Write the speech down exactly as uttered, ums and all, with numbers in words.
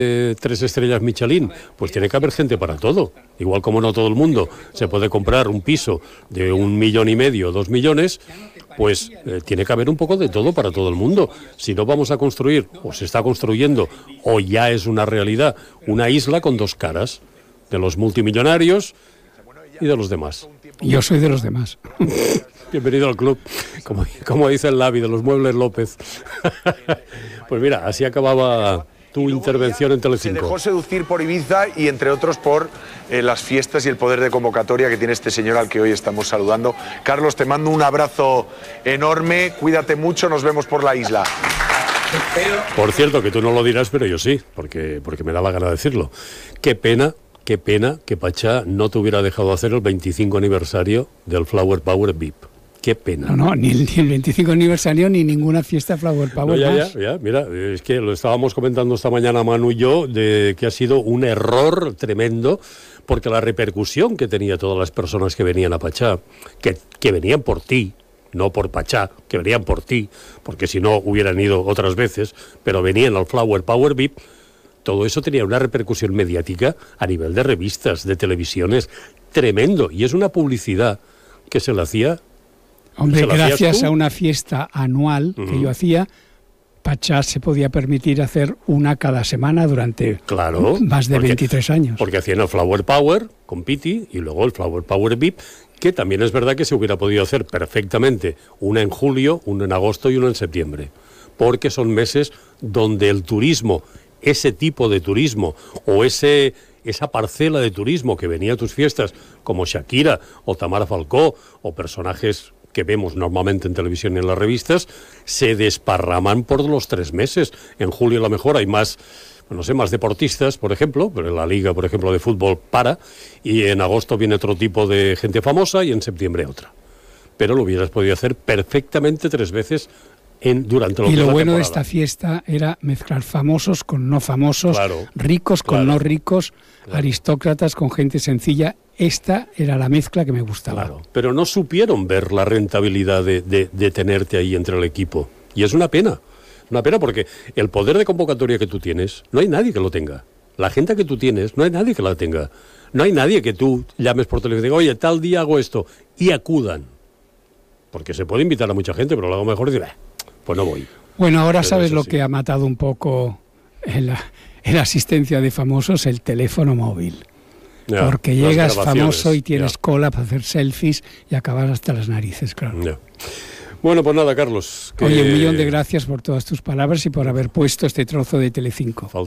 eh, tres estrellas Michelin, pues tiene que haber gente para todo. Igual como no todo el mundo se puede comprar un piso de un millón y medio, dos millones, pues eh, tiene que haber un poco de todo para todo el mundo. Si no vamos a construir, o se está construyendo, o ya es una realidad, una isla con dos caras, de los multimillonarios y de los demás. Yo soy de los demás. Bienvenido al club, como, como dice el Lavi, de los Muebles López. Pues mira, así acababa tu intervención en Telecinco. Se dejó seducir por Ibiza y entre otros por eh, las fiestas y el poder de convocatoria que tiene este señor al que hoy estamos saludando. Carlos, te mando un abrazo enorme, cuídate mucho, nos vemos por la isla. Por cierto, que tú no lo dirás, pero yo sí, porque, porque me da la gana de decirlo. Qué pena, qué pena que Pachá no te hubiera dejado hacer el veinticinco aniversario del Flower Power V I P. Qué pena. No, no, ni el, ni el veinticinco aniversario ni ninguna fiesta Flower Power. No, ya, más. ya, ya, mira, es que lo estábamos comentando esta mañana Manu y yo, de que ha sido un error tremendo, porque la repercusión que tenía todas las personas que venían a Pachá, que, que venían por ti, no por Pachá, que venían por ti, porque si no hubieran ido otras veces, pero venían al Flower Power V I P, todo eso tenía una repercusión mediática a nivel de revistas, de televisiones, tremendo, y es una publicidad que se le hacía... Hombre, gracias a una fiesta anual que uh-huh. yo hacía, Pachá se podía permitir hacer una cada semana durante claro, más de porque, veintitrés años. Porque hacían el Flower Power con Piti y luego el Flower Power V I P, que también es verdad que se hubiera podido hacer perfectamente una en julio, una en agosto y una en septiembre, porque son meses donde el turismo, ese tipo de turismo o ese... esa parcela de turismo que venía a tus fiestas, como Shakira o Tamara Falcó, o personajes que vemos normalmente en televisión y en las revistas, se desparraman por los tres meses. En julio a lo mejor hay más, no sé, más deportistas, por ejemplo, pero en la liga, por ejemplo, de fútbol para, y en agosto viene otro tipo de gente famosa y en septiembre otra. Pero lo hubieras podido hacer perfectamente tres veces En, durante lo y que lo la bueno temporada. de esta fiesta era mezclar famosos con no famosos, claro, ricos con claro, no ricos, claro. aristócratas con gente sencilla. Esta era la mezcla que me gustaba. Claro, pero no supieron ver la rentabilidad de, de, de tenerte ahí entre el equipo. Y es una pena, una pena porque el poder de convocatoria que tú tienes, no hay nadie que lo tenga. La gente que tú tienes, no hay nadie que la tenga. No hay nadie que tú llames por teléfono y digas, oye, tal día hago esto, y acudan. Porque se puede invitar a mucha gente, pero a lo mejor dice, pues no voy. Bueno, ahora pero sabes lo sí. que ha matado un poco en la, en la asistencia de famosos, el teléfono móvil. Ya, porque las llegas grabaciones, famoso y tienes ya. cola para hacer selfies y acabas hasta las narices, claro. Ya. Bueno, pues nada, Carlos. Que... Oye, un millón de gracias por todas tus palabras y por haber puesto este trozo de Telecinco.